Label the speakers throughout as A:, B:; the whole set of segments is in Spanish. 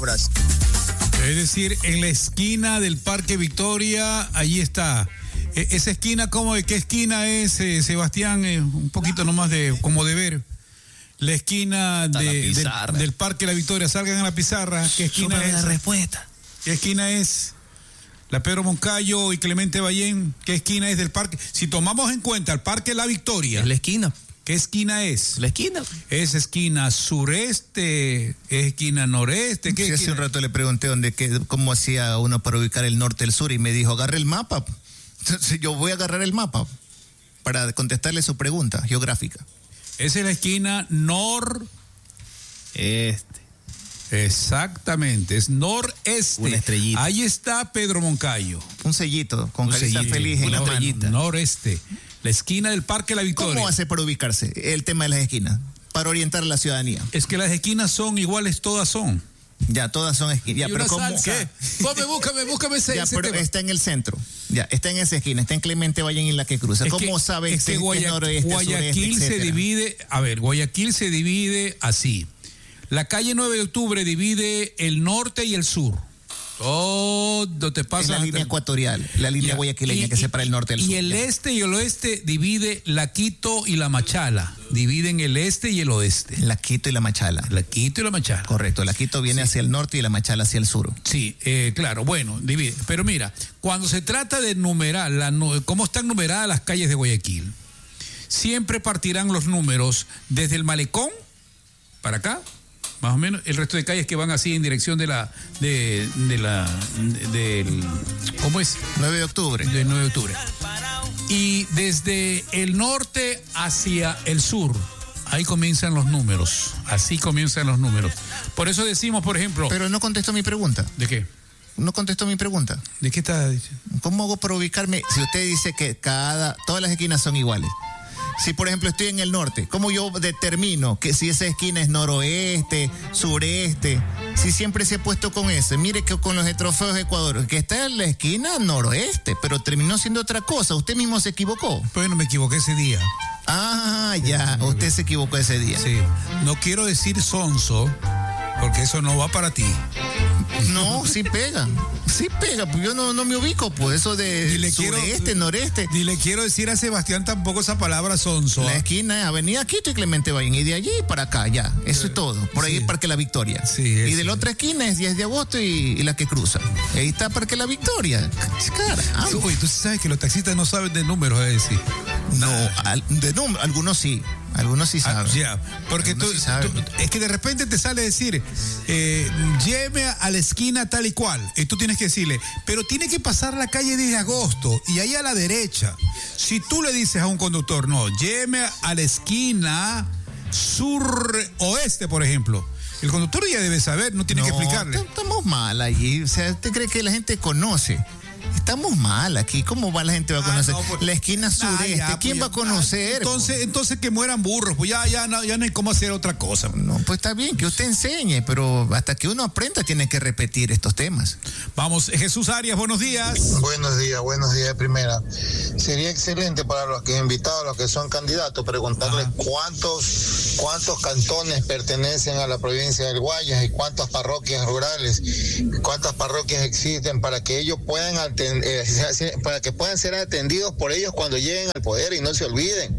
A: obras.
B: Es decir, en la esquina del Parque Victoria, allí está. Esa esquina, ¿qué esquina es, Sebastián? Un poquito nomás como de ver. La esquina del Parque La Victoria. Salgan a la pizarra. ¿Qué esquina es?
A: La respuesta.
B: ¿Qué esquina es? La Pedro Moncayo y Clemente Ballén. ¿Qué esquina es del parque? Si tomamos en cuenta el Parque La Victoria.
A: Es la esquina.
B: ¿Qué esquina es?
A: La esquina.
B: ¿Es esquina sureste? ¿Es esquina noreste? ¿Qué
C: sí,
B: esquina?
C: Hace un rato le pregunté cómo hacía uno para ubicar el norte y el sur y me dijo, agarre el mapa. Entonces yo voy a agarrar el mapa para contestarle su pregunta geográfica.
B: Esa es la esquina noreste. Exactamente, es noreste.
A: Una estrellita.
B: Ahí está Pedro Moncayo.
C: Un sellito con carita feliz en la mano.
B: Noreste. La esquina del Parque La Victoria.
C: ¿Cómo hace para ubicarse el tema de las esquinas? Para orientar a la ciudadanía.
B: Es que las esquinas son iguales, todas son.
C: Ya, todas son esquinas. Ya,
B: y
C: pero
B: una
C: ¿cómo?
B: salsa. ¿Qué? Búscame ese,
C: ya,
B: ese
C: pero
B: tema.
C: está en el centro. Ya, está en esa esquina, está en Clemente Ballén y la que cruza. ¿Cómo sabe
B: que Guayaquil se divide, Guayaquil se divide así. La calle 9 de octubre divide el norte y el sur. Todo te pasa.
C: Es la línea ecuatorial, la línea guayaquileña que separa el norte del sur.
B: Y el este y el oeste divide la Quito y la Machala. Dividen el este y el oeste.
C: La Quito y la Machala.
B: La Quito y la Machala.
C: Correcto, la Quito viene hacia el norte y la Machala hacia el sur.
B: Sí, claro, bueno, divide. Pero mira, cuando se trata de numerar, cómo están numeradas las calles de Guayaquil, siempre partirán los números desde el Malecón para acá. Más o menos, el resto de calles que van así en dirección del ¿cómo es?
C: 9 de octubre.
B: Del 9 de octubre. Y desde el norte hacia el sur, ahí comienzan los números. Así comienzan los números. Por eso decimos, por ejemplo...
C: Pero no contestó mi pregunta.
B: ¿De qué?
C: No contestó mi pregunta.
B: ¿De qué está diciendo?
C: ¿Cómo hago para ubicarme? Si usted dice que todas las esquinas son iguales. Si, por ejemplo, estoy en el norte, ¿cómo yo determino que si esa esquina es noroeste, sureste? Si siempre se ha puesto con ese. Mire que con los trofeos de Ecuador, que está en la esquina noroeste, pero terminó siendo otra cosa. Usted mismo se equivocó.
B: Pues no me equivoqué ese día.
C: Ah, ya, usted se equivocó ese día.
B: Sí, no quiero decir sonso, porque eso no va para ti.
C: No, sí pega, pues yo no me ubico, pues eso de sureste, noreste.
B: Ni le quiero decir a Sebastián tampoco esa palabra sonso.
C: La esquina es Avenida Quito y Clemente Ballén, y de allí para acá, ya, eso es todo. Por ahí Parque La Victoria.
B: Sí,
C: y de la otra esquina es 10 de agosto y la que cruza. Ahí está Parque La Victoria. Cara,
B: uy, tú sabes que los taxistas no saben de números, es decir.
C: No, de números, algunos sí. Algunos sí saben.
B: Ya, porque tú, es que de repente te sale decir, lléveme a la esquina tal y cual. Y tú tienes que decirle, pero tiene que pasar la calle 10 de agosto y ahí a la derecha. Si tú le dices a un conductor, no, lléveme a la esquina sur-oeste, por ejemplo. El conductor ya debe saber, no tiene que explicarle.
C: Estamos mal allí. O sea, ¿usted cree que la gente conoce? Estamos mal aquí. ¿Cómo va la gente va a conocer? No, pues, la esquina sureste. Ya, ¿quién va a conocer?
B: Entonces que mueran burros. Pues ya no hay cómo hacer otra cosa.
C: No, pues está bien que usted enseñe, pero hasta que uno aprenda tiene que repetir estos temas.
B: Vamos, Jesús Arias, buenos días.
D: Buenos días de primera. Sería excelente para los que invitados, los que son candidatos, preguntarles cuántos cantones pertenecen a la provincia del Guayas y cuántas parroquias rurales, cuántas parroquias existen para que ellos puedan para que puedan ser atendidos por ellos cuando lleguen al poder y no se olviden.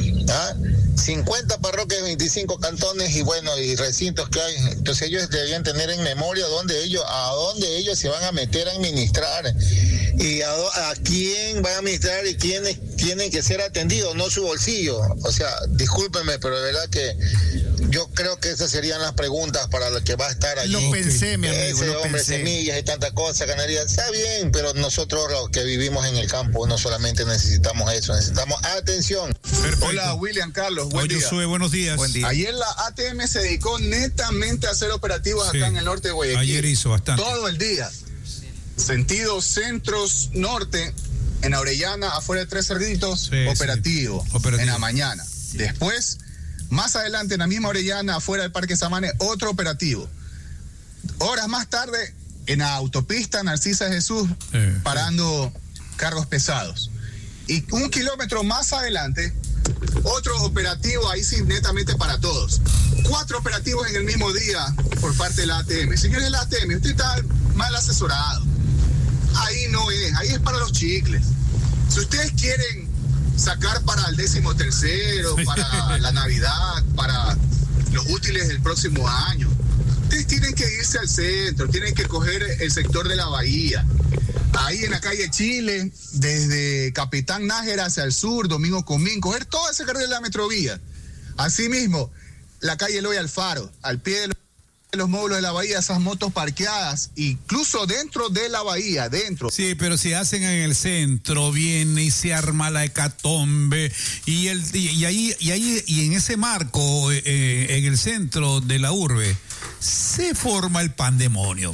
D: 50 parroquias, 25 cantones y recintos que hay. Entonces ellos deberían tener en memoria a dónde ellos se van a meter a administrar y a quién van a administrar y quiénes tienen que ser atendidos, no su bolsillo. O sea, discúlpenme, pero de verdad que yo creo que esas serían las preguntas para lo que va a estar allí.
C: Lo pensé, mi amigo,
D: lo pensé. Semillas y tanta cosa, ganaría. Está bien, pero nosotros los que vivimos en el campo no solamente necesitamos eso, necesitamos atención.
E: Perfecto. Hola, William Carlos, buen día.
B: Josué, buenos días.
E: Buen día. Ayer la ATM se dedicó netamente a hacer operativos acá en el norte de Guayaquil.
B: Ayer hizo bastante.
E: Todo el día. Sentido centros-norte, en Orellana, afuera de Tres Cerditos, operativo. En la mañana. Después, más adelante, en la misma Orellana, afuera del Parque Samane, otro operativo. Horas más tarde, en la autopista Narcisa Jesús, parando carros pesados. Y 1 kilómetro más adelante, otro operativo, ahí sí, netamente para todos. 4 operativos en el mismo día, por parte de la ATM. Señores de la ATM, usted está mal asesorado. Ahí no es, ahí es para los chicles. Si ustedes quieren sacar para el 13º, para la Navidad, para los útiles del próximo año, ustedes tienen que irse al centro, tienen que coger el sector de la Bahía. Ahí en la calle Chile, desde Capitán Nájera hacia el sur, Domingo Comín, coger toda esa carrera de la Metrovía. Asimismo, la calle Eloy Alfaro, al pie de los módulos de la Bahía, esas motos parqueadas, incluso dentro de la Bahía, dentro.
B: Sí, pero si hacen en el centro, viene y se arma la hecatombe, y en ese marco, en el centro de la urbe, se forma el pandemonio.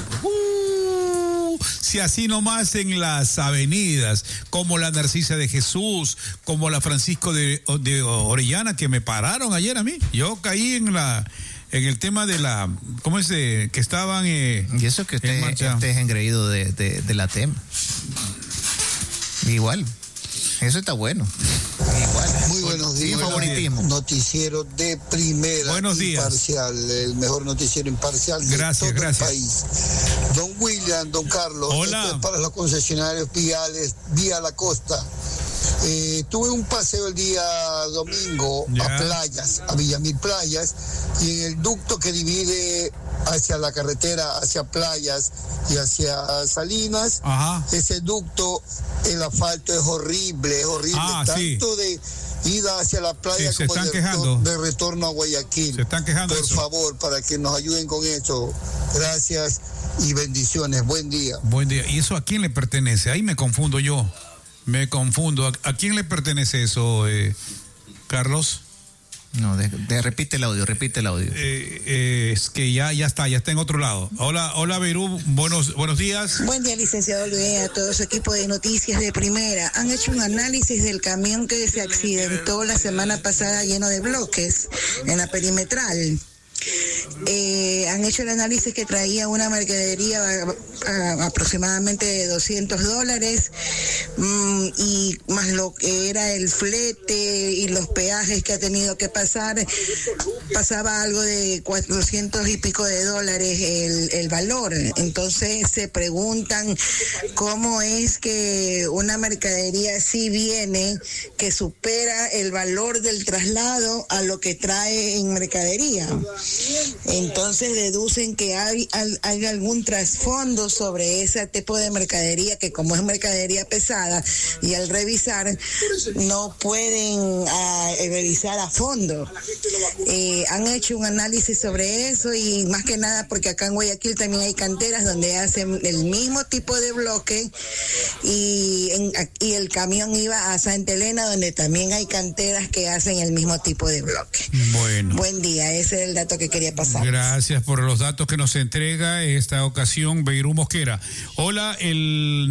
B: Si así nomás en las avenidas, como la Narcisa de Jesús, como la Francisco de Orellana, que me pararon ayer a mí. Yo caí en el tema de la, ¿cómo es? Que estaban
C: y eso que usted es engreído de la TEM. Igual. Eso está bueno. Igual.
A: Muy buenos días.
C: Sin favoritismo.
A: Noticiero de primera.
B: Buenos días.
A: Imparcial, el mejor noticiero imparcial de todo el país. Don William, don Carlos.
B: Hola.
A: Esto es para los concesionarios viales, vía la costa. Tuve un paseo el día domingo a Playas, a Villamil Playas, y en el ducto que divide hacia la carretera, hacia Playas y hacia Salinas, ese ducto, el asfalto es horrible, tanto de ida hacia la playa como de retorno a Guayaquil.
B: Se están quejando.
A: Por favor, para que nos ayuden con eso. Gracias y bendiciones. Buen día.
B: Buen día. ¿Y eso a quién le pertenece? Ahí me confundo yo. ¿A quién le pertenece eso, Carlos?
C: No, repite el audio.
B: Es que ya está en otro lado. Hola, Beirú, buenos días.
F: Buen día, licenciado Luis, a todo su equipo de noticias de primera. Han hecho un análisis del camión que se accidentó la semana pasada lleno de bloques en la perimetral. Han hecho el análisis que traía una mercadería aproximadamente de $200 y más lo que era el flete y los peajes que ha tenido que pasar, pasaba algo de $400 y pico el valor. Entonces se preguntan cómo es que una mercadería así viene que supera el valor del traslado a lo que trae en mercadería. Entonces deducen que hay algún trasfondo sobre ese tipo de mercadería, que como es mercadería pesada y al revisar no pueden revisar a fondo. Han hecho un análisis sobre eso, y más que nada porque acá en Guayaquil también hay canteras donde hacen el mismo tipo de bloque, y el camión iba a Santa Elena, donde también hay canteras que hacen el mismo tipo de bloque.
B: Bueno.
F: Buen día, ese es el dato que quería pasar.
B: Gracias por los datos que nos entrega esta ocasión Beirú Mosquera. Hola, el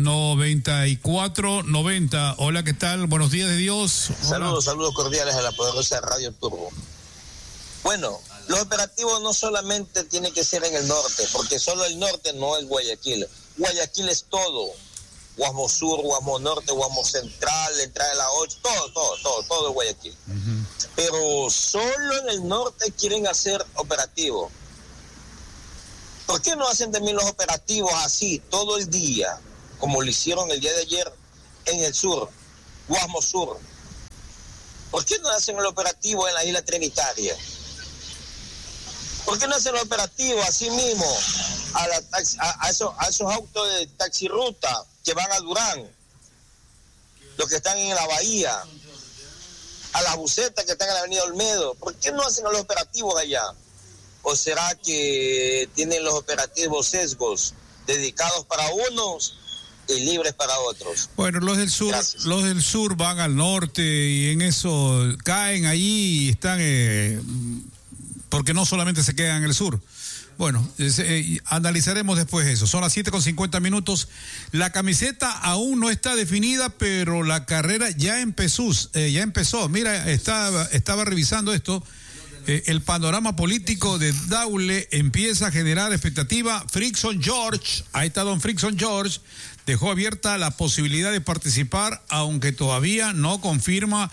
B: 9490. Hola, ¿qué tal? Buenos días de Dios.
G: Saludos cordiales a la poderosa Radio Turbo. Bueno, los operativos no solamente tienen que ser en el norte, porque solo el norte no es Guayaquil. Guayaquil es todo. Guasmo Sur, Guasmo Norte, Guasmo Central, entrada de la 8, todo es Guayaquil. Uh-huh. Pero solo en el norte quieren hacer operativos. ¿Por qué no hacen también los operativos así todo el día, como lo hicieron el día de ayer en el sur, Guasmo Sur? ¿Por qué no hacen el operativo en la isla Trinitaria? ¿Por qué no hacen el operativo así mismo a esos autos de taxirruta que van a Durán, los que están en la Bahía, a las bucetas que están en la avenida Olmedo? ¿Por qué no hacen los operativos allá? ¿O será que tienen los operativos sesgos dedicados para unos y libres para otros?
B: Bueno, los del sur van al norte y en eso caen allí y están, porque no solamente se quedan en el sur. Bueno, analizaremos después eso. Son las 7:50. La camiseta aún no está definida, pero la carrera ya empezó. Mira, estaba revisando esto. El panorama político de Daule empieza a generar expectativa. Frickson George, ahí está don Frickson George, dejó abierta la posibilidad de participar, aunque todavía no confirma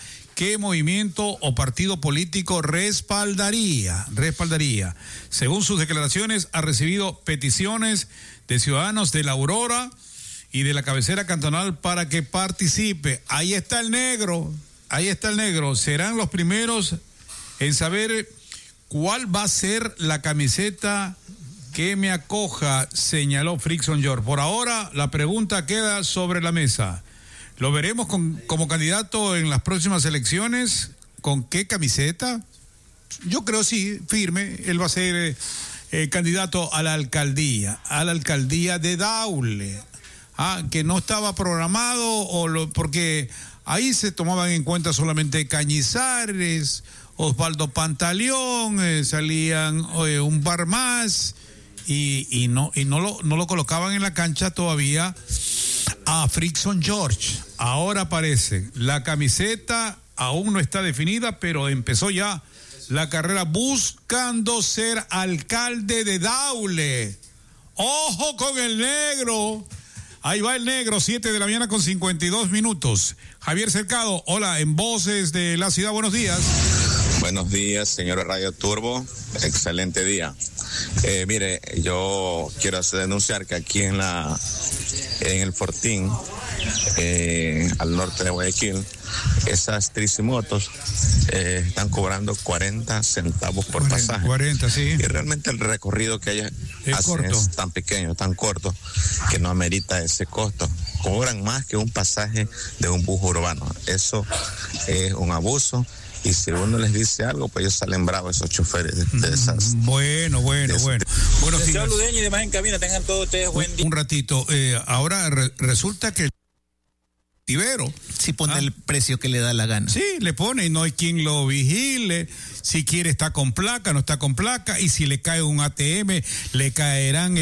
B: qué movimiento o partido político respaldaría. Según sus declaraciones, ha recibido peticiones de ciudadanos de La Aurora y de la cabecera cantonal para que participe. Ahí está el negro. Serán los primeros en saber cuál va a ser la camiseta que me acoja, señaló Frickson George. Por ahora, la pregunta queda sobre la mesa. ¿Lo veremos como candidato en las próximas elecciones? ¿Con qué camiseta? Yo creo sí, firme. Él va a ser candidato a la alcaldía de Daule. Que no estaba programado porque ahí se tomaban en cuenta solamente Cañizares, Osvaldo Pantaleón, salían un par más y no lo colocaban en la cancha todavía a Frickson George. Ahora aparece la camiseta, aún no está definida, pero empezó ya la carrera buscando ser alcalde de Daule. ¡Ojo con el negro! Ahí va el negro, 7:52 a.m. Javier Cercado, hola, en Voces de la Ciudad, buenos días.
H: Buenos días, señor Radio Turbo, excelente día. Mire, yo quiero denunciar que aquí en el Fortín, al norte de Guayaquil, esas tricimotos están cobrando 40 centavos por pasaje.
B: 40, sí.
H: Y realmente el recorrido que ellas hacen es tan pequeño, tan corto, que no amerita ese costo. Cobran más que un pasaje de un bus urbano. Eso es un abuso. Y si uno les dice algo, pues ellos salen bravos, esos choferes de esas.
B: Bueno. Buenos días.
I: Ludeño y demás en cabina, tengan todos ustedes buen día.
B: Un ratito. Ahora resulta que el Tibero
C: si pone el precio que le da la gana.
B: Sí, le pone y no hay quien lo vigile. Si quiere está con placa, no está con placa. Y si le cae un ATM, le caerán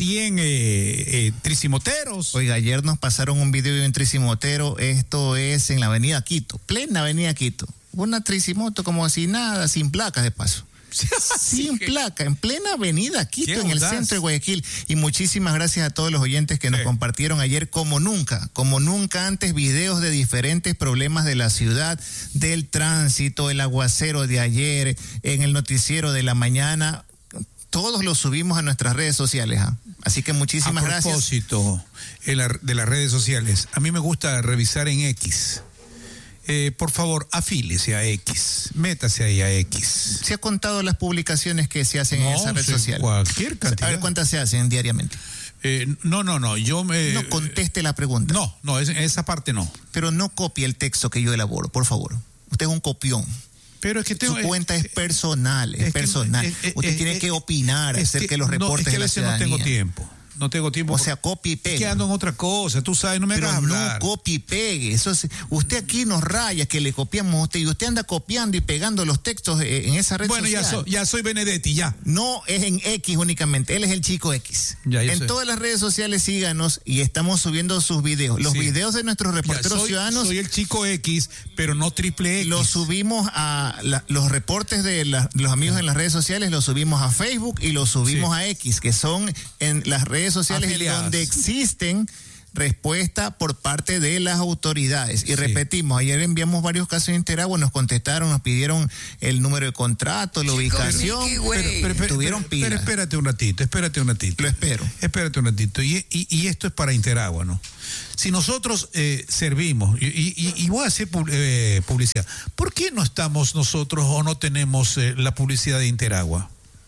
B: 100 tricimoteros.
C: Oiga, ayer nos pasaron un video de un tricimotero. Esto es en la avenida Quito, plena avenida Quito. Una tricimoto como si nada, sin placas de paso. Sin placa, en plena avenida Quito, en el centro de Guayaquil. Y muchísimas gracias a todos los oyentes que nos compartieron ayer como nunca antes, videos de diferentes problemas de la ciudad, del tránsito, el aguacero de ayer, en el noticiero de la mañana. Todos los subimos a nuestras redes sociales. Así que muchísimas gracias.
B: A propósito de las redes sociales, a mí me gusta revisar en X. Por favor, afíliese a X, métase ahí a X.
C: ¿Se ha contado las publicaciones que se hacen en esa red social?
B: Cualquier cantidad.
C: A ver, ¿cuántas se hacen diariamente?
B: No,
C: No conteste la pregunta.
B: No, esa parte no.
C: Pero no copie el texto que yo elaboro, por favor. Usted es un copión.
B: Pero es que
C: su cuenta es personal, Usted tiene que opinar acerca de los reportes de la ciudadanía.
B: No tengo tiempo.
C: O sea, copia y pega.
B: Es que ando en otra cosa, tú sabes, no me hagas hablar.
C: No copia y pegue. Usted aquí nos raya que le copiamos a usted y usted anda copiando y pegando los textos en esa red social.
B: Bueno, ya soy Benedetti, ya.
C: No es en X únicamente, él es el chico X. En todas las redes sociales síganos y estamos subiendo sus videos. Los videos de nuestros reporteros ciudadanos.
B: Soy el chico X, pero no triple X.
C: Los subimos a los reportes de los amigos en las redes sociales, los subimos a Facebook y los subimos a X, que son en las redes sociales en donde existen respuesta por parte de las autoridades. Y repetimos, ayer enviamos varios casos de Interagua, nos contestaron, nos pidieron el número de contrato, la ubicación, tuvieron pilas.
B: Pero espérate un ratito.
C: Lo espero.
B: Espérate un ratito. Y esto es para Interagua, ¿no? Si nosotros servimos, y voy a hacer publicidad, ¿por qué no estamos nosotros o no tenemos la publicidad de Interagua?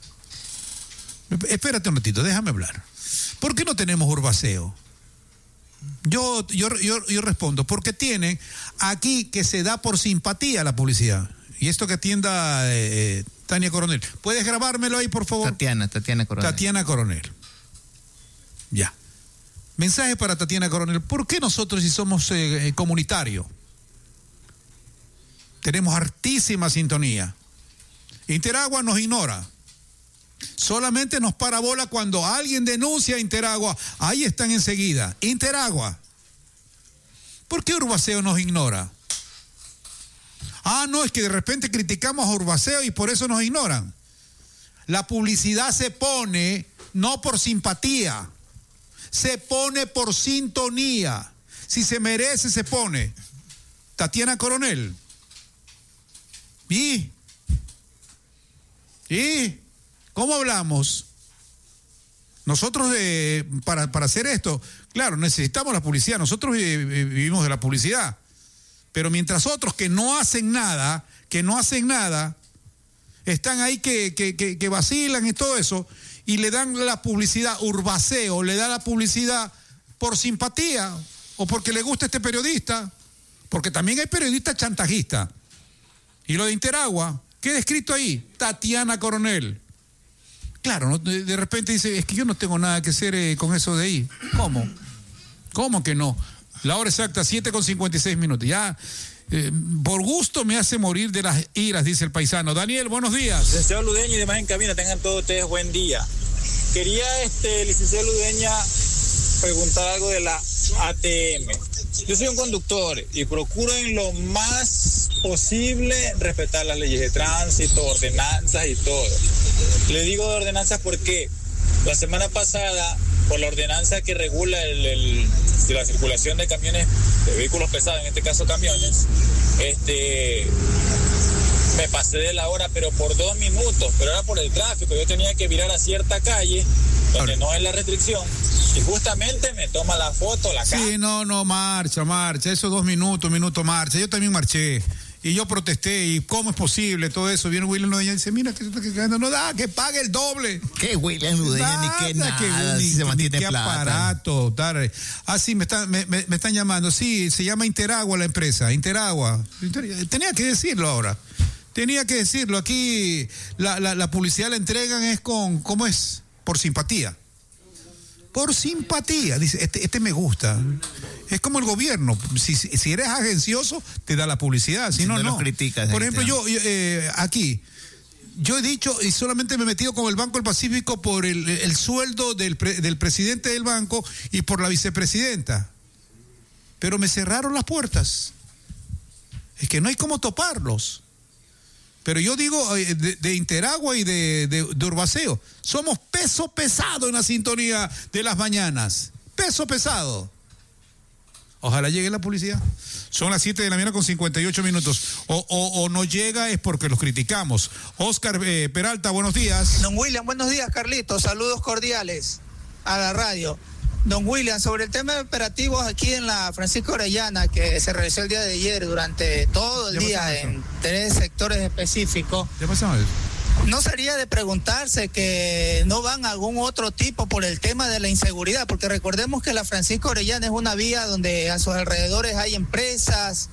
B: Espérate un ratito, déjame hablar. ¿Por qué no tenemos Urbaceo? Yo respondo, porque tienen aquí que se da por simpatía la publicidad. Y esto que atienda Tania Coronel. ¿Puedes grabármelo ahí, por favor?
C: Tatiana Coronel.
B: Tatiana Coronel. Ya. Mensaje para Tatiana Coronel. ¿Por qué nosotros, si somos comunitarios, tenemos hartísima sintonía? Interagua nos ignora. Solamente nos para bola cuando alguien denuncia a Interagua. Ahí están enseguida. Interagua. ¿Por qué Urbaceo nos ignora? No, es que de repente criticamos a Urbaceo y por eso nos ignoran. La publicidad se pone no por simpatía, se pone por sintonía. Si se merece, se pone. Tatiana Coronel. ¿Y cómo hablamos? Nosotros para hacer esto, claro, necesitamos la publicidad. Nosotros vivimos de la publicidad. Pero mientras otros que no hacen nada, están ahí que vacilan y todo eso, y le dan la publicidad, Urbaceo le da la publicidad por simpatía o porque le gusta este periodista, porque también hay periodistas chantajistas. Y lo de Interagua, ¿qué escrito ahí? Tatiana Coronel. Claro, ¿no? De repente dice, es que yo no tengo nada que hacer con eso de ahí. ¿Cómo? ¿Cómo que no? La hora exacta, 7:56. Ya, por gusto me hace morir de las iras, dice el paisano. Daniel, buenos días.
I: Licenciado Ludeña y demás en cabina, tengan todos ustedes buen día. Quería, licenciado Ludeña, preguntar algo de la ATM. Yo soy un conductor y procuro en lo más posible respetar las leyes de tránsito, ordenanzas y todo. Le digo de ordenanzas porque la semana pasada, por la ordenanza que regula la circulación de camiones, de vehículos pesados, en este caso camiones, me pasé de la hora, pero por 2 minutos, pero era por el tráfico. Yo tenía que virar a cierta calle donde no es la restricción y justamente me toma la foto, la cara. Sí,
B: no, marcha, esos 2 minutos, marcha. Yo también marché y yo protesté, y cómo es posible todo eso. Viene William Ludeña y dice, mira, que no da, que pague el doble.
C: ¿Qué William Ludeña? Ni que nada, si se mantiene
B: qué
C: plata.
B: Aparato, tal. Ah, sí, me están llamando. Sí, se llama Interagua la empresa, Interagua. Tenía que decirlo ahora. Aquí la publicidad la entregan es ¿cómo es? Por simpatía. Por simpatía. Dice, este me gusta. Es como el gobierno. Si eres agencioso, te da la publicidad. Si no, no.
C: Criticas.
B: Por ejemplo, yo aquí, yo he dicho, y solamente me he metido con el Banco del Pacífico por el sueldo del presidente del banco y por la vicepresidenta. Pero me cerraron las puertas. Es que no hay cómo toparlos. Pero yo digo de Interagua y de Urbaceo, somos peso pesado en la sintonía de las mañanas. Peso pesado. Ojalá llegue la publicidad. Son las 7:58. O no llega es porque los criticamos. Oscar Peralta, buenos días.
J: Don William, buenos días, Carlitos. Saludos cordiales a la radio. Don William, sobre el tema de operativos aquí en la Francisco Orellana, que se realizó el día de ayer durante todo el día en 3 sectores específicos.
B: ¿Ya pasó eso?
J: ¿No sería de preguntarse que no van a algún otro tipo por el tema de la inseguridad? Porque recordemos que la Francisco Orellana es una vía donde a sus alrededores hay empresas,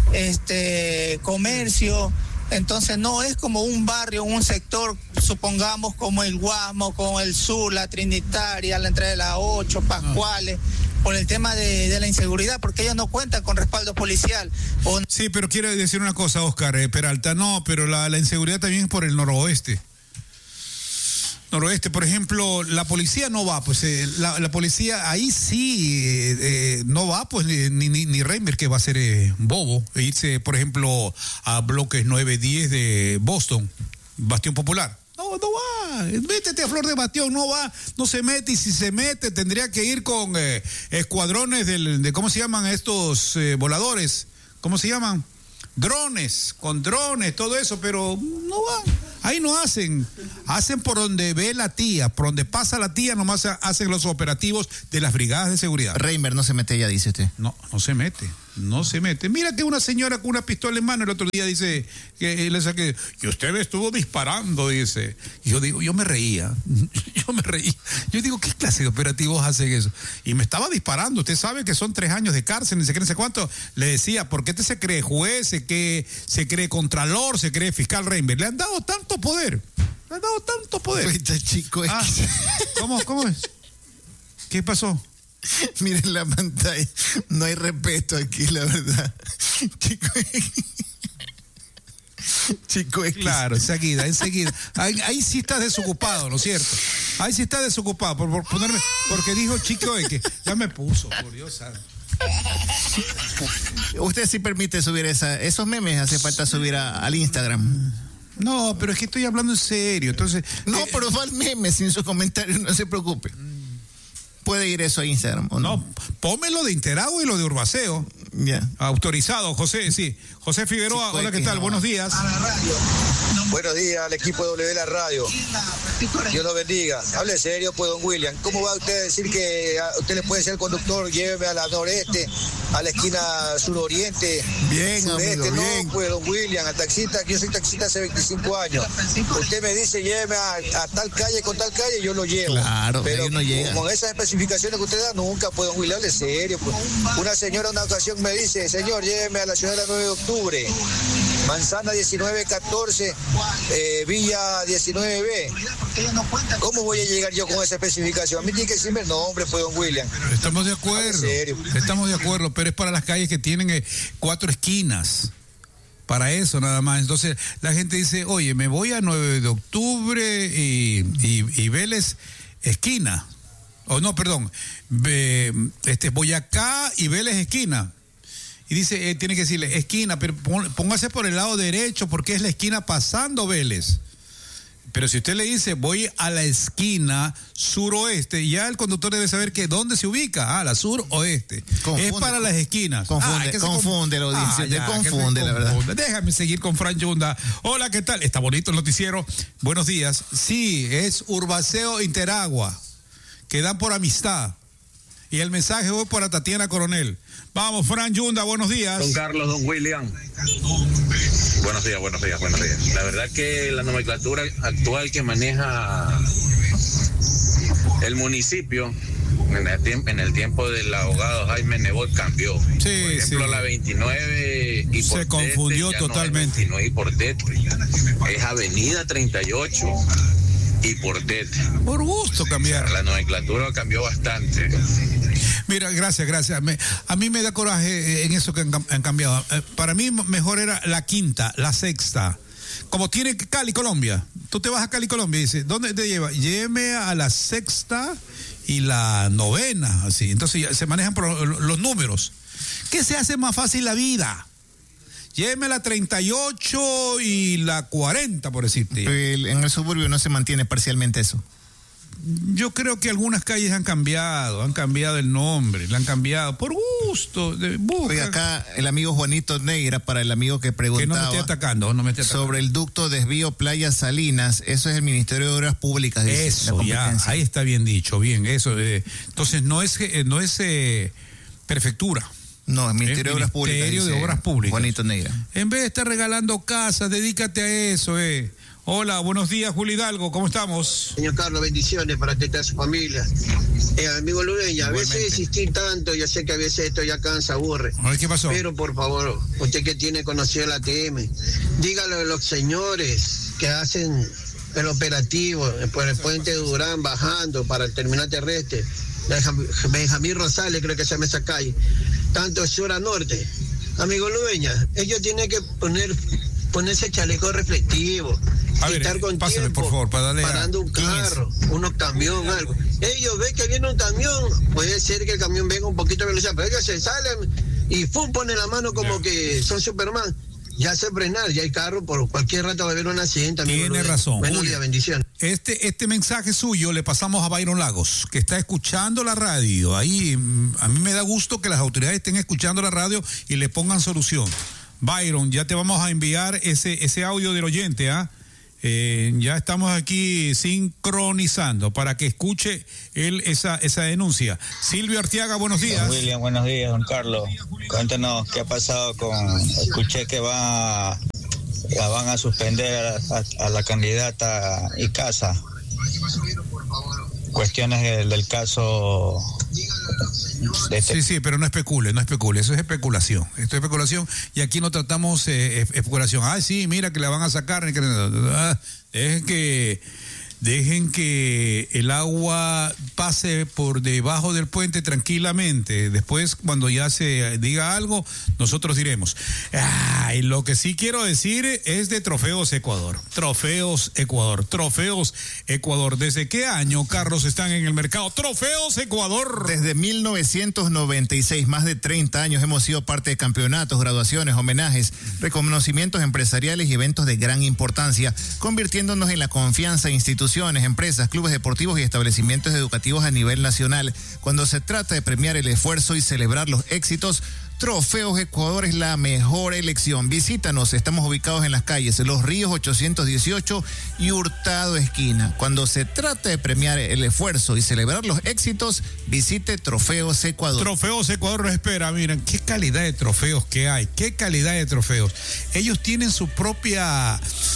J: comercio. Entonces no es como un barrio, un sector, supongamos como el Guasmo, como el Sur, la Trinitaria, la entrada de la 8, Pascuales, por el tema de la inseguridad, porque ellos no cuentan con respaldo policial.
B: Sí, pero quiero decir una cosa, Oscar Peralta, no, pero la inseguridad también es por el noroeste. Noroeste, por ejemplo, la policía no va, pues la policía ahí sí no va, pues ni Reimer, que va a ser bobo, e irse, por ejemplo, a bloques 9-10 de Boston, Bastión Popular. No va, métete a Flor de Bastión, no va, no se mete, y si se mete tendría que ir con escuadrones de ¿cómo se llaman estos voladores? ¿Cómo se llaman? Drones, con drones, todo eso, pero no van. Ahí no hacen por donde ve la tía, por donde pasa la tía, nomás hacen los operativos de las brigadas de seguridad.
C: Reimer no se mete ya, dice usted.
B: No se mete. Mira que una señora con una pistola en mano el otro día dice que le saqué, y usted me estuvo disparando, dice. Y yo digo, yo me reía. Yo digo, ¿qué clase de operativos hacen eso? Y me estaba disparando. Usted sabe que son 3 años de cárcel, ni sé cuánto. Le decía, ¿por qué se cree juez, se cree contralor, se cree fiscal Reimer? Le han dado tanto poder.
C: Este chico es...
B: ¿Cómo es? ¿Qué pasó?
C: Miren la pantalla, no hay respeto aquí, la verdad. Chico X.
B: Claro, enseguida. Ahí sí estás desocupado, ¿no es cierto? Ahí sí estás desocupado por ponerme, porque dijo Chico X. Ya me puso, por Dios santo.
C: Usted sí permite subir esos memes, hace falta subir al Instagram.
B: No, pero es que estoy hablando en serio, entonces...
C: No, pero va al meme sin sus comentarios, no se preocupe. Puede ir eso a Instagram, ¿o no?
B: No, pónmelo de Interagua y lo de Urbaceo.
C: Yeah.
B: Autorizado, José, sí. José Figueroa, hola, ¿qué tal? Buenos días.
K: Buenos días al equipo de W La Radio. Dios lo bendiga. Hable serio, pues, don William. ¿Cómo va usted a decir que usted le puede ser conductor? Lléveme a la noreste, a la esquina suroriente.
C: Bien,
K: sureste,
C: amigo,
K: no,
C: bien.
K: pues, don William, al taxista, yo soy taxista hace 25 años. Usted me dice, lléveme a tal calle con tal calle, yo lo llevo.
C: Claro,
K: pero
C: no llega.
K: con esas especificaciones que usted da, nunca, pues, don William, hable serio. Pues. Una señora una ocasión me dice, señor, lléveme a la ciudad de 9 de octubre. Manzana 1914, Villa 19B. ¿Cómo voy a llegar yo con esa especificación? A mí tiene que decirme el nombre, pues, don William.
B: Estamos de acuerdo, pero es para las calles que tienen 4 esquinas. Para eso nada más. Entonces la gente dice, oye, me voy a 9 de octubre y Vélez esquina. Voy acá y Vélez esquina. Y dice, tiene que decirle esquina, pero póngase por el lado derecho porque es la esquina pasando Vélez. Pero si usted le dice, voy a la esquina suroeste, ya el conductor debe saber que dónde se ubica. La suroeste. Es para las esquinas.
C: Confunde la audiencia, confunde, la verdad.
B: Déjame seguir con Fran Yunda. Hola, ¿qué tal? Está bonito el noticiero. Buenos días. Sí, es Urbaceo Interagua, que dan por amistad. Y el mensaje voy para Tatiana Coronel. Vamos, Fran Yunda, buenos días.
L: Don Carlos, don William. Buenos días. La verdad que la nomenclatura actual que maneja el municipio en el tiempo del abogado Jaime Nebot cambió. Por ejemplo, la 29 y
B: se confundió totalmente.
L: No es 29 y Portet, es Avenida 38 y Portet.
B: Por gusto cambiar.
L: La nomenclatura cambió bastante.
B: Mira, gracias. A mí me da coraje en eso que han cambiado. Para mí mejor era la quinta, la sexta. Como tiene Cali, Colombia. Tú te vas a Cali, Colombia y dices, ¿dónde te lleva? Lléveme a la sexta y la novena, así. Entonces ya se manejan por los números. ¿Qué se hace más fácil la vida? Lléveme la 38 y la 40, por decirte.
C: En el suburbio no se mantiene parcialmente eso.
B: Yo creo que algunas calles han cambiado el nombre, le han cambiado por gusto.
C: Oiga, acá el amigo Juanito Neira, para el amigo que preguntaba.
B: Que no me esté atacando.
C: Sobre el ducto desvío Playa Salinas, eso es el Ministerio de Obras Públicas. Dice,
B: eso, ya, ahí está bien dicho, bien, eso. Entonces no es prefectura.
C: No, el Ministerio de Obras Públicas.
B: Ministerio de Obras Públicas.
C: Juanito Neira.
B: En vez de estar regalando casas, dedícate a eso, Hola, buenos días, Julio Hidalgo, ¿cómo estamos?
M: Señor Carlos, bendiciones para usted y toda su familia. Amigo Ludeña, a veces insistir tanto, yo sé que a veces esto ya cansa, aburre.
B: A ver, ¿qué pasó?
M: Pero por favor, usted que tiene conocido el ATM, dígale a los señores que hacen el operativo por el puente de Durán bajando para el terminal terrestre, Benjamín Rosales, creo que se llama esa calle, tanto sur a norte. Amigo Ludeña, ellos tienen que ponerse chaleco reflectivo.
B: A ver,
M: estar con
B: pásame,
M: tiempo,
B: por favor, para darle
M: parando un carro, unos camión, algo. Ellos ven que viene un camión, puede ser que el camión venga un poquito de velocidad, pero ellos se salen y ponen la mano como que son Superman. Ya sé frenar, ya hay carro, por cualquier rato va a haber un accidente.
B: Tiene razón.
M: Buenos días, bendiciones.
B: Este mensaje suyo le pasamos a Byron Lagos, que está escuchando la radio. Ahí a mí me da gusto que las autoridades estén escuchando la radio y le pongan solución. Byron, ya te vamos a enviar ese audio del oyente, ya estamos aquí sincronizando para que escuche él esa denuncia. Silvio Arteaga, buenos días.
N: Don William, buenos días, don Carlos. Cuéntenos qué ha pasado escuché que la van a suspender a la candidata Icaza. Cuestiones del caso.
B: Sí, pero no especule, eso es especulación. Esto es especulación y aquí no tratamos especulación. Sí, mira que la van a sacar. Dejen que el agua pase por debajo del puente tranquilamente. Después, cuando ya se diga algo, nosotros diremos. Y lo que sí quiero decir es de Trofeos Ecuador. Trofeos Ecuador. ¿Desde qué año, Carlos, están en el mercado? Trofeos Ecuador.
C: Desde 1996, más de 30 años hemos sido parte de campeonatos, graduaciones, homenajes, reconocimientos empresariales y eventos de gran importancia, convirtiéndonos en la confianza institucional instituciones, empresas, clubes deportivos y establecimientos educativos a nivel nacional. Cuando se trata de premiar el esfuerzo y celebrar los éxitos, Trofeos Ecuador es la mejor elección. Visítanos, estamos ubicados en las calles Los Ríos 818 y Hurtado esquina. Cuando se trata de premiar el esfuerzo y celebrar los éxitos, visite Trofeos Ecuador.
B: Trofeos Ecuador lo espera. Miren, qué calidad de trofeos que hay, qué calidad de trofeos. Ellos tienen su propia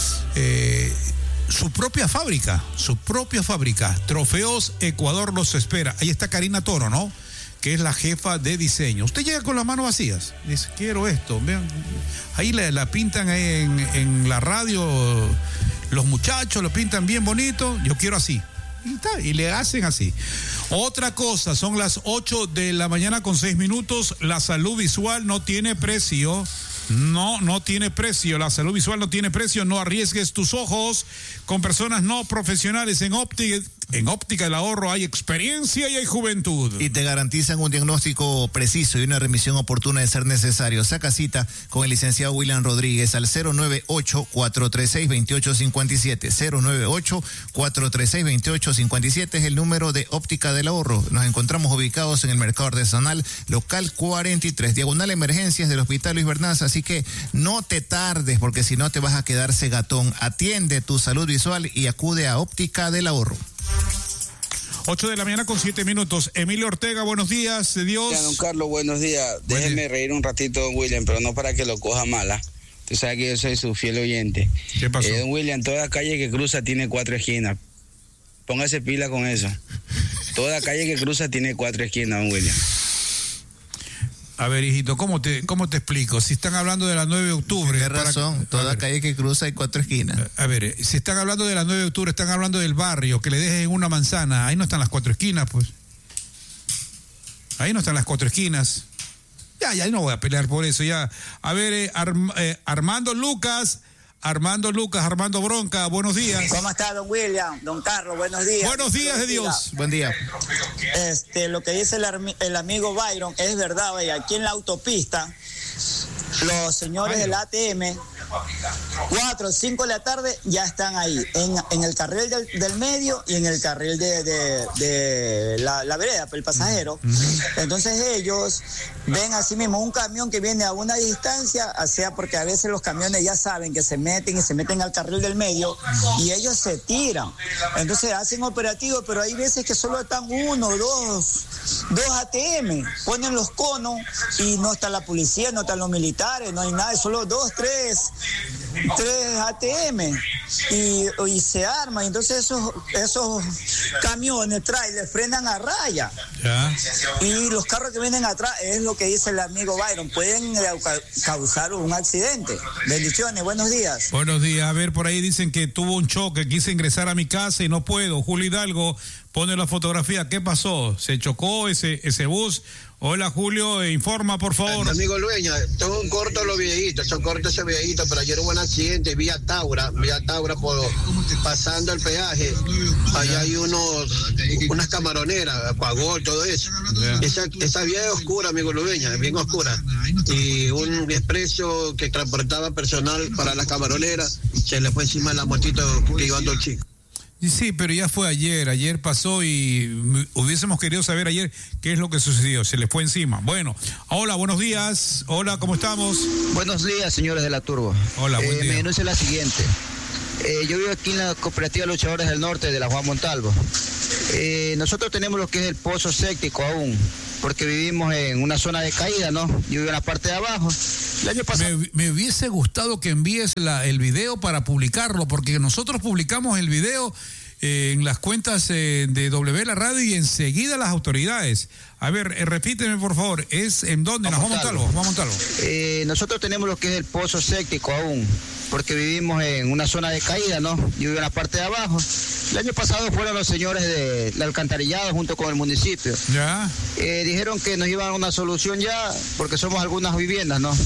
B: fábrica. Trofeos Ecuador los espera. Ahí está Karina Toro, ¿no? Que es la jefa de diseño. Usted llega con las manos vacías, dice, quiero esto. Vean, ahí la pintan en la radio, los muchachos lo pintan bien bonito, yo quiero así. Y le hacen así. Otra cosa, son las 8 de la mañana con 6 minutos. La salud visual no tiene precio. No tiene precio. La salud visual no tiene precio. No arriesgues tus ojos con personas no profesionales. En Óptica del Ahorro hay experiencia y hay juventud.
C: Y te garantizan un diagnóstico preciso y una remisión oportuna de ser necesario. Saca cita con el licenciado William Rodríguez al 098-436-2857. 098-436-2857 es el número de Óptica del Ahorro. Nos encontramos ubicados en el Mercado Artesanal, local 43, diagonal Emergencias del Hospital Luis Bernaza. Así que no te tardes, porque si no te vas a quedar cegatón. Atiende tu salud visual y acude a Óptica del Ahorro.
B: 8 de la mañana con 7 minutos. Emilio Ortega, buenos días, Dios.
O: Ya, don Carlos, buenos días. Déjeme reír un ratito, don William, pero no para que lo coja mala. Tú sabes que yo soy su fiel oyente.
B: ¿Qué pasó?
O: Don William, toda calle que cruza tiene 4 esquinas. Póngase pila con eso. Toda calle que cruza tiene 4 esquinas, don William.
B: A ver, hijito, ¿cómo te explico? Si están hablando de la 9 de octubre...
C: Tienes razón, toda calle que cruza hay 4 esquinas.
B: A ver, si están hablando de la 9 de octubre, están hablando del barrio, que le dejen una manzana. Ahí no están las 4 esquinas, pues. Ahí no están las 4 esquinas. Ya no voy a pelear por eso, ya. A ver, Armando Bronca, buenos días.
P: ¿Cómo está, don William? Don Carlos, buenos días.
B: Buenos días de Dios.
C: Buen día.
P: Lo que dice el amigo Byron es verdad, vaya, aquí en la autopista, los señores del ATM, 4 o 5 de la tarde ya están ahí, en el carril del medio y en el carril de la vereda, el pasajero. Entonces ellos ven así mismo un camión que viene a una distancia, o sea, porque a veces los camiones ya saben que se meten al carril del medio y ellos se tiran. Entonces hacen operativos, pero hay veces que solo están 1, 2 ATM, ponen los conos y no está la policía, no están los militares, no hay nada, solo 2, 3 ATM y se arman. Entonces esos camiones, trailers, frenan a raya.
B: ¿Ya?
P: Y los carros que vienen atrás, es lo que dice el amigo Byron, pueden causar un accidente. Bendiciones, buenos días.
B: Buenos días. A ver, por ahí dicen que tuvo un choque, quise ingresar a mi casa y no puedo. Julio Hidalgo pone la fotografía. ¿Qué pasó? ¿Se chocó ese bus? Hola, Julio, informa, por favor.
M: Amigo Lueña, son cortos los videitos, pero ayer hubo un accidente vía Taura, pasando el peaje. Allá hay unas camaroneras, Pagol, todo eso. Esa vía es oscura, amigo Lueña, es bien oscura. Y un expreso que transportaba personal para las camaroneras, se le fue encima la motito llevando al chico.
B: Sí, pero ya fue ayer pasó y hubiésemos querido saber ayer qué es lo que sucedió, se le fue encima. Bueno, hola, buenos días, hola, ¿cómo estamos?
Q: Buenos días, señores de la Turbo.
B: Hola, buen día.
Q: Mi denuncia es la siguiente. Yo vivo aquí en la Cooperativa Luchadores del Norte de la Juan Montalvo. Nosotros tenemos lo que es el pozo séptico aún, porque vivimos en una zona de caída, ¿no? Yo vivo en la parte de abajo. El año pasado...
B: Me hubiese gustado que envíes el video para publicarlo, porque nosotros publicamos el video en las cuentas de W La Radio y enseguida las autoridades. A ver, repíteme por favor, ¿es en dónde? Juan Montalvo.
Q: Nosotros tenemos lo que es el pozo séptico aún, porque vivimos en una zona de caída, ¿no? Yo vivo en la parte de abajo. El año pasado fueron los señores del alcantarillado junto con el municipio.
B: Ya.
Q: Dijeron que nos iban a una solución ya, porque somos algunas viviendas, ¿no?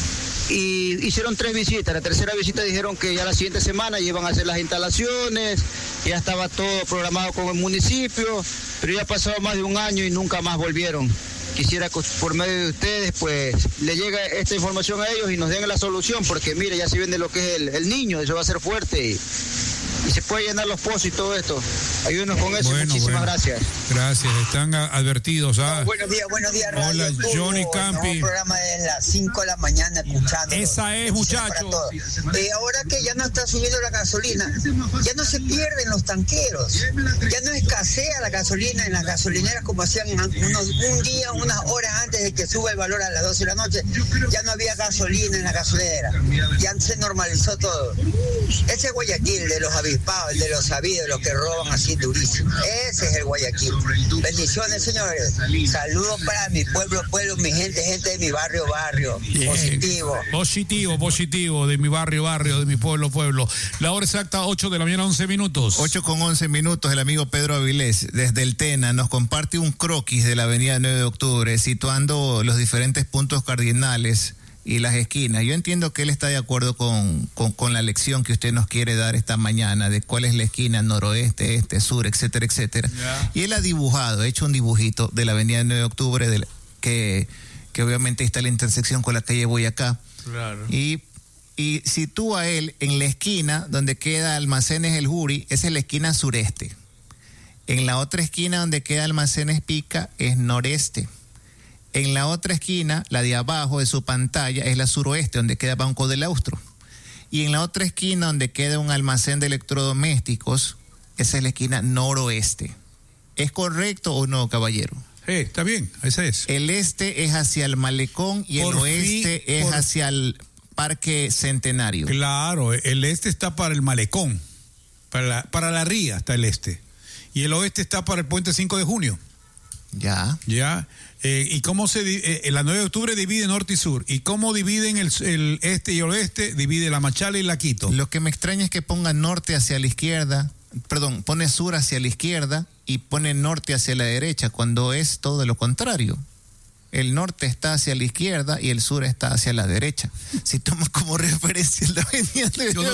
Q: Y hicieron 3 visitas. La tercera visita dijeron que ya la siguiente semana iban a hacer las instalaciones, ya estaba todo programado con el municipio, pero ya ha pasado más de un año y nunca más volvieron. Quisiera que por medio de ustedes pues le llegue esta información a ellos y nos den la solución, porque mire, ya se viene lo que es el niño, eso va a ser fuerte y se puede llenar los pozos y todo esto. Ayúdenos con eso. Muchísimas gracias.
B: Gracias, están advertidos.
R: Buenos días, Radio
B: Hola,
R: Turbo.
B: Johnny Campi.
R: El programa es las 5 de la mañana escuchando.
B: Esa es, muchachos.
R: Ahora que ya no está subiendo la gasolina, ya no se pierden los tanqueros, ya no escasea la gasolina en las gasolineras como hacían un día, unas horas antes de que suba el valor a las 12 de la noche. Ya no había gasolina en la gasolinera, ya se normalizó todo. Ese es Guayaquil de los avispados, de los sabidos, los que roban así durísimo. Ese es el Guayaquil. Bendiciones, señores. Saludos para mi pueblo, mi gente de mi barrio.
B: Bien. Positivo, de mi barrio, de mi pueblo. La hora exacta, 8 de la mañana, 11 minutos.
C: 8:11. El amigo Pedro Avilés, desde el Tena, nos comparte un croquis de la avenida 9 de octubre, situando los diferentes puntos cardinales y las esquinas. Yo entiendo que él está de acuerdo con la lección que usted nos quiere dar esta mañana de cuál es la esquina noroeste, este, sur, etcétera, etcétera. Yeah. Y él ha hecho un dibujito de la avenida 9 de octubre que obviamente está la intersección con la calle Boyacá.
B: Claro.
C: Y sitúa él en la esquina donde queda Almacenes El Juri, esa es la esquina sureste. En la otra esquina donde queda Almacenes Pica es noreste. En la otra esquina, la de abajo de su pantalla, es la suroeste, donde queda Banco del Austro. Y en la otra esquina, donde queda un almacén de electrodomésticos, esa es la esquina noroeste. ¿Es correcto o no, caballero?
B: Está bien, esa es.
C: El este es hacia el Malecón y el oeste es hacia el Parque Centenario.
B: Claro, el este está para el Malecón, para la ría está el este. Y el oeste está para el Puente 5 de Junio.
C: Ya.
B: ¿Y cómo la 9 de octubre divide norte y sur? ¿Y cómo dividen el este y el oeste? Divide la Machala y la Quito.
C: Lo que me extraña es que ponga norte hacia la izquierda, pone sur hacia la izquierda y pone norte hacia la derecha, cuando es todo lo contrario. El norte está hacia la izquierda y el sur está hacia la derecha. Si tomas como referencia la avenida de
B: Yo no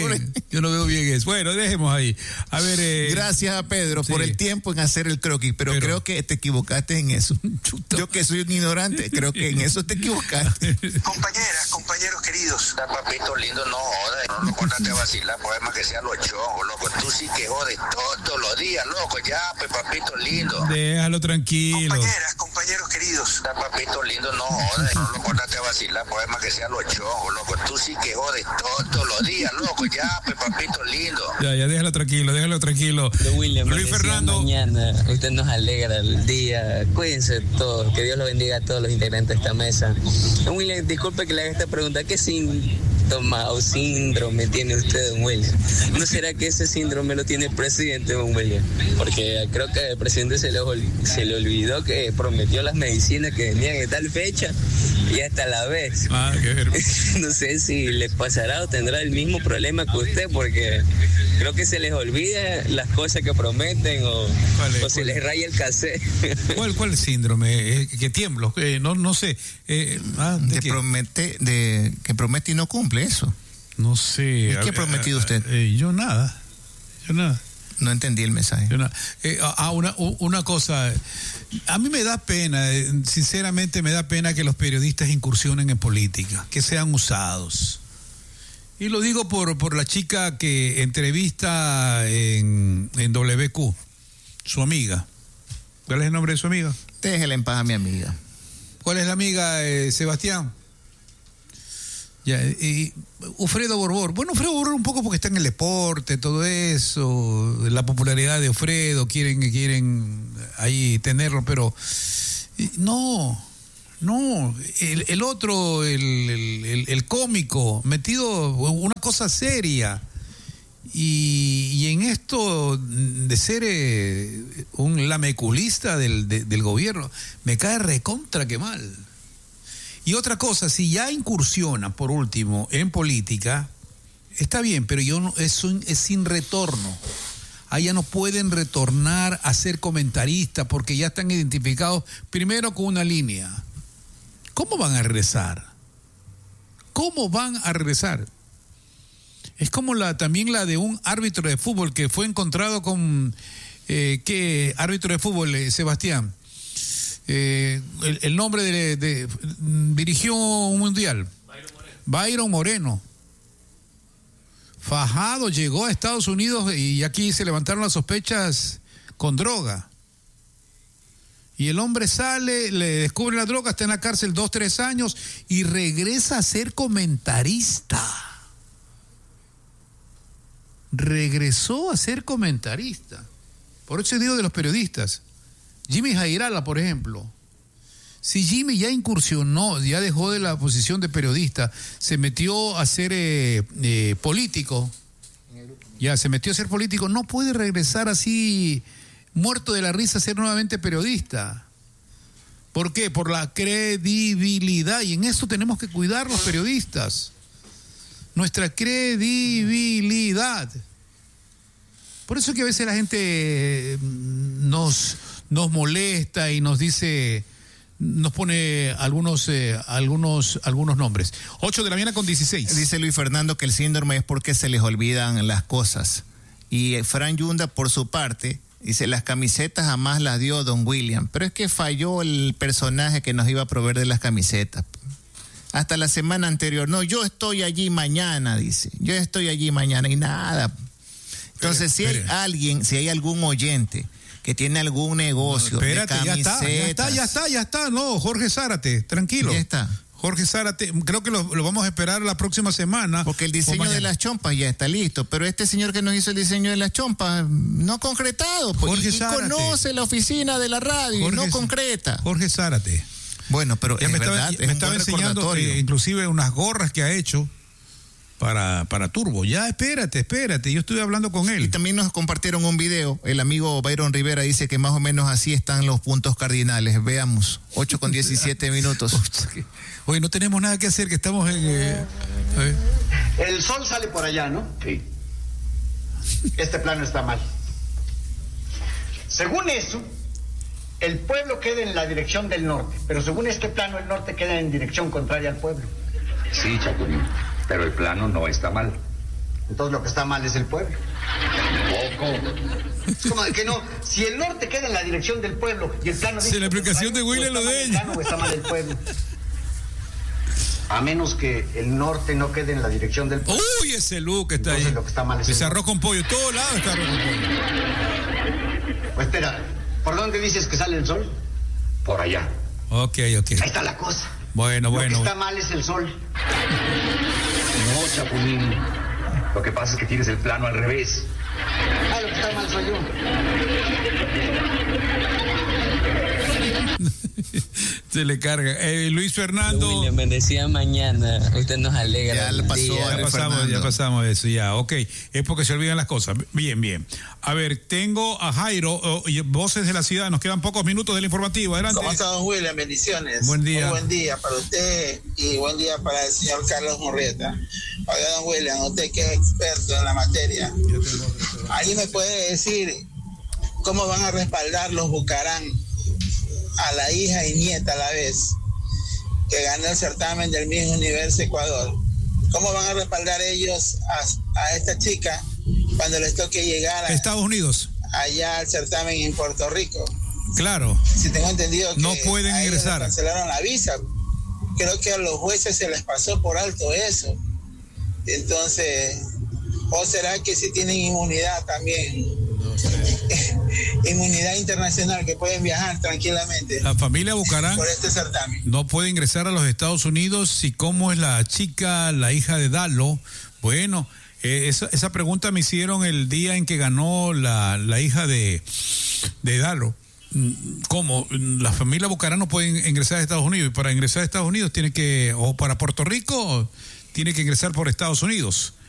B: veo bien eso. Bueno, dejemos ahí. A ver.
C: Gracias a Pedro por el tiempo en hacer el croquis, pero creo que te equivocaste en eso. Yo que soy un ignorante, creo que en eso te equivocaste.
S: Compañeros queridos. Papito lindo, no jodas, no lo contaste a vacilar, poema que sea los chongos, loco. Tú sí que jodes todos los días, loco. Ya, pues papito lindo.
B: Déjalo tranquilo.
S: Compañeros queridos. Papito lindo, no jodas, no lo contaste a vacilar, poema que sea los chongos, loco. Tú sí que jodes todos los días, loco. Ya, pues papito lindo.
B: Ya, déjalo tranquilo.
T: William,
B: Luis Fernando.
T: Mañana usted nos alegra el día. Cuídense todos, que Dios los bendiga a todos los integrantes de esta mesa. William, disculpe que le haga esta pregunta. ¿Qué síntoma o síndrome tiene usted, don William? ¿No será que ese síndrome lo tiene el presidente, don William? Porque creo que al presidente se le olvidó que prometió las medicinas que venían en tal fecha y hasta la vez. No sé si le pasará o tendrá el mismo problema que usted, porque creo que se les olvida las cosas que prometen o se les raya el cassette.
B: ¿Cuál síndrome? ¿Que tiemblo? No sé.
C: Que promete y no cumple eso.
B: No sé.
C: ¿Qué ha prometido usted?
B: Yo nada.
C: No entendí el mensaje.
B: Una cosa, a mí me da pena, sinceramente me da pena que los periodistas incursionen en política, que sean usados. Y lo digo por la chica que entrevista en WQ, su amiga. ¿Cuál es el nombre de su amiga?
C: Déjela en paz a mi amiga.
B: ¿Cuál es la amiga, Sebastián? Ya, y Ufredo Borbor. Bueno, Ufredo Borbor un poco porque está en el deporte, todo eso, la popularidad de Ufredo, quieren ahí tenerlo, pero no, el otro, el cómico, metido una cosa seria. Y en esto de ser un lameculista del gobierno, me cae recontra que mal. Y otra cosa, si ya incursiona, por último, en política, está bien, pero es sin retorno. Allá no pueden retornar a ser comentaristas porque ya están identificados primero con una línea. ¿Cómo van a regresar? Es como también la de un árbitro de fútbol que fue encontrado con... ¿qué árbitro de fútbol, Sebastián? El nombre dirigió un mundial. Byron Moreno. fajado, llegó a Estados Unidos y aquí se levantaron las sospechas con droga. Y el hombre sale, le descubre la droga, está en la cárcel 2-3 años y regresa a ser comentarista. Regresó a ser comentarista. Por eso digo de los periodistas. Jimmy Jairala, por ejemplo. Si Jimmy ya incursionó, ya dejó de la posición de periodista, se metió a ser político, no puede regresar así, muerto de la risa, a ser nuevamente periodista. ¿Por qué? Por la credibilidad, y en eso tenemos que cuidar los periodistas. Nuestra credibilidad. Por eso es que a veces la gente nos molesta y nos dice, nos pone algunos nombres. 8:16 a.m.
C: Dice Luis Fernando que el síndrome es porque se les olvidan las cosas. Y Fran Yunda, por su parte, dice, las camisetas jamás las dio Don William, pero es que falló el personaje que nos iba a proveer de las camisetas. Hasta la semana anterior, no, yo estoy allí mañana, dice, yo estoy allí mañana y nada. Entonces, si hay algún oyente que tiene algún negocio de camisetas.
B: Ya está, no, Jorge Zárate, tranquilo.
C: Ya está.
B: Jorge Zárate, creo que lo vamos a esperar la próxima semana.
C: Porque el diseño de las chompas ya está listo, pero este señor que nos hizo el diseño de las chompas no ha concretado.
B: Jorge
C: y
B: Zárate
C: conoce la oficina de la radio y no concreta.
B: Jorge Zárate.
C: Bueno, pero
B: ya me estaba enseñando inclusive unas gorras que ha hecho para Turbo. Ya, espérate, yo estuve hablando con él.
C: Y también nos compartieron un video, el amigo Byron Rivera dice que más o menos así están los puntos cardinales. Veamos, 8:17 a.m.
B: Oye, no tenemos nada que hacer, que estamos en...
U: El sol sale por allá, ¿no? Sí. Este plano está mal. Según eso, el pueblo queda en la dirección del norte, pero según este plano, el norte queda en dirección contraria al pueblo.
V: Sí, Chapulín, pero el plano no está mal.
U: Entonces lo que está mal es el pueblo.
V: Poco.
U: ¿Cómo de que no? Si el norte queda en la dirección del pueblo y el plano...
B: Si la explicación de William lo de ella.
U: ¿O está mal el pueblo? A menos que el norte no quede en la dirección del pueblo.
B: Uy, ese look que está
U: entonces
B: ahí.
U: Lo que está mal es
B: ese arroz con pollo, todo lado está arroz con pollo.
U: Pues espera, ¿por dónde dices que sale el sol?
V: Por allá.
B: Ok.
U: Ahí está la cosa.
B: Bueno.
U: Lo que está mal es el sol.
V: No, Chapulín. Lo que pasa es que tienes el plano al revés.
U: Lo que está mal soy yo.
B: Se le carga. Luis Fernando.
T: William, me decía mañana. Usted nos alegra.
B: Ya pasamos eso, ya. Ok. Es porque se olvidan las cosas. Bien. A ver, tengo a Jairo, Voces de la Ciudad. Nos quedan pocos minutos del informativo. Adelante.
W: ¿Cómo está, don William? Bendiciones.
B: Buen día.
W: Muy buen día para usted y buen día para el señor Carlos Murrieta. Oiga, don William, usted que es experto en la materia. ¿Alguien me puede decir cómo van a respaldar los Bucarán a la hija y nieta a la vez que ganó el certamen del Miss Universo Ecuador? ¿Cómo van a respaldar ellos a esta chica cuando les toque llegar a
B: Estados Unidos
W: allá al certamen en Puerto Rico?
B: Claro.
W: Si tengo entendido que
B: no pueden ingresar.
W: Cancelaron la visa. Creo que a los jueces se les pasó por alto eso. Entonces, ¿o será que sí tienen inmunidad también? No sé. Inmunidad internacional, que pueden viajar tranquilamente.
B: La familia Bucarán
W: por este certamen
B: no puede ingresar a los Estados Unidos. ¿Y cómo es la chica, la hija de Dalo? Bueno, esa pregunta me hicieron el día en que ganó la hija de Dalo. ¿Cómo? La familia Bucarán no puede ingresar a Estados Unidos, y para ingresar a Estados Unidos tiene que, o para Puerto Rico, tiene que ingresar por Estados Unidos.